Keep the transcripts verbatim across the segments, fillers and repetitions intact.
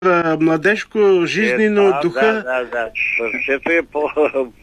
младежко, жизнено, е, да, духа. Да, да, да. Сърцето е по,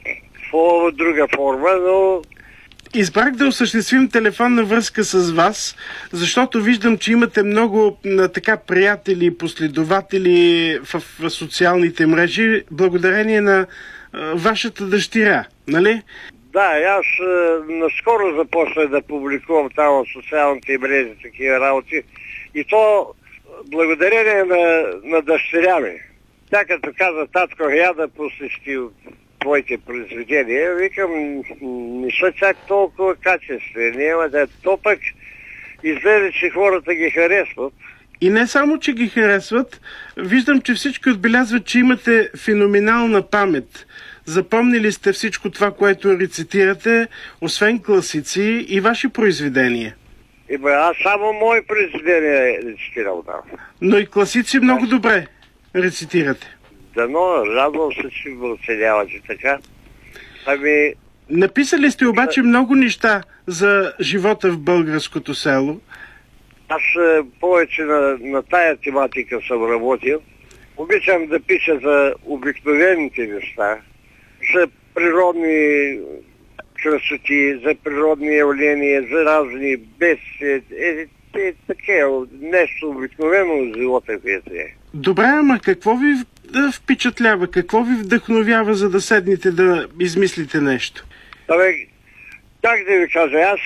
по друга форма, но... Избрах да осъществим телефонна връзка с вас, защото виждам, че имате много така приятели, последователи в, в социалните мрежи, благодарение на а, вашата дъщеря, нали? Да, аз а, наскоро започнах да публикувам там в социалните мрежи такива работи. И то благодарение на, на дъщеря ми. Тя като каза: татко, я да посещи твоите произведения, викам, не са чак толкова качествени, ама да то пък изгледа, че хората ги харесват. И не само, че ги харесват, виждам, че всички отбелязват, че имате феноменална памет. Запомнили сте всичко това, което рецитирате, освен класици и ваши произведения. Ема аз само мои произведения рецитирам там. Но и класици много добре рецитирате. Дано, радвам се, че ме оценявате така. Ами... Написали сте обаче много неща за живота в българското село. Аз е, повече на, на тая тематика съм работил. Обичам да пиша за обикновените неща, за природни красоти, за природни явления, за разни бедствия. Е, е, такива, нещо обикновено в живота, което е. Добре, ама какво ви да впечатлява, какво ви вдъхновява, за да седнете да измислите нещо? Абе, как да ви кажа, аз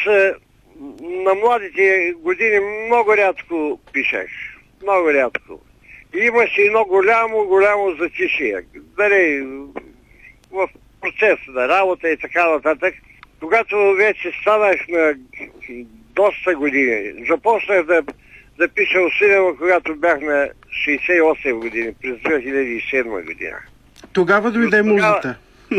на младите години много рядко пишех. Много рядко. И имаше едно голямо, голямо затишие. Дали, в процеса на работа и така нататък. Когато вече станах на доста години, започнах да, да пиша усилено, когато бях на шейсет и осем години, през две хиляди и седма година. Тогава дойде музата.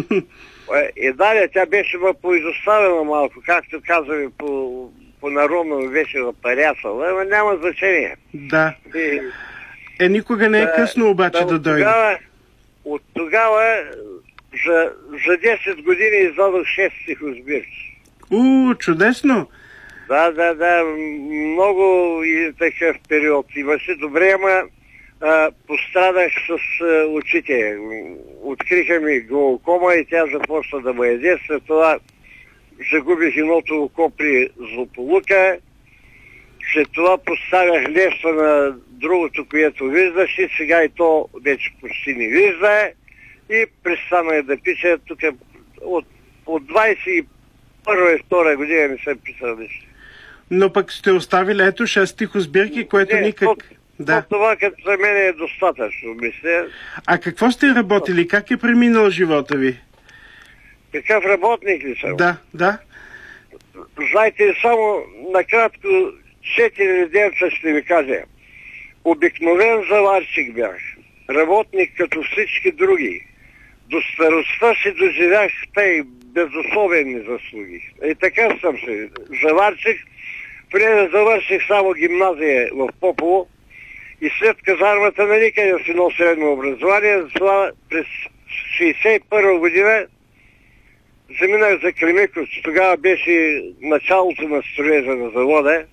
Е, да, тя беше поизоставена малко, както казваме по, по народно, беше напарясала, но няма значение. Да. И, е, никога не е да, късно обаче да, да дойде. Тогава, от тогава за, за десет години издадох шест стихосбирки. У, чудесно! Да, да, да, много и такъв период имаше. Добре, ама а, пострадах с а, очите. Откриха ми глаукома и тя започна да ме яде. След това загубих едното око при злополука. След това поставях нещо на другото, което виждаш, и сега и то вече почти не вижда. И престанах да пиша. Тук от, от двайсет и първа и втора година не съм писал нищо. Но пък сте оставили ето шест стихосбирки, което не, никак... То, да. то, това като за мен е достатъчно, мисля. А какво сте работили? Как е преминал живота ви? Какъв работник ли съм? Да, да. Знаете, само накратко четири денца ще ви кажа. Обикновен заварчик бях. Работник като всички други. До старостта си доживях в тъй безусловени заслуги. И така съм се. Заварчик. Преди да завърших само гимназия в Попово и след казармата на никъде с едно средно образование, затова през шейсет и първа година заминах за Кремиков, че тогава беше началото на строежа на завода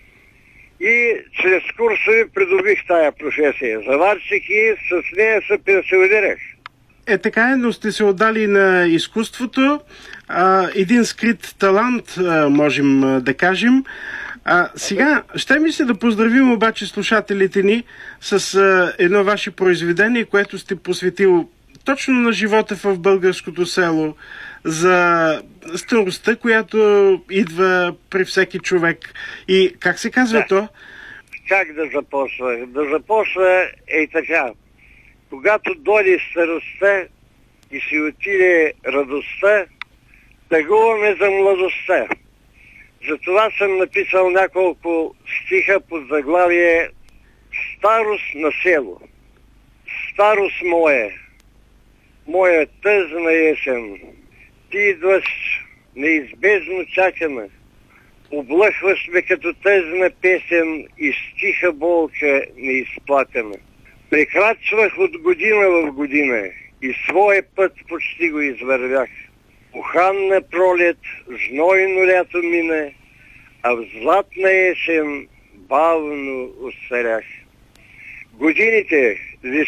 и чрез курсови придобих тая професия заварчик и с нея се пенсионирах. Е, така е, но сте се отдали на изкуството. А, един скрит талант, а, можем а, да кажем. А, сега, ще ми се да поздравим обаче слушателите ни с а, едно ваше произведение, което сте посветил точно на живота в българското село, за старостта, която идва при всеки човек. И как се казва да. то? Как да започна? Да започна е така. Когато дойде старостта и си отиде радостта, тъгуваме за младостта. Затова съм написал няколко стиха под заглавие Старост на село. Старост моя, моя тъжна есен, ти идваш неизбежно чакана, облъхваш ме като тъжна песен и с тиха болка неизплакана. Прекрачвах от година в година и своя път почти го извървях. Уханна пролет, знойно лято мина, а в златна есен бавно остарях. Годините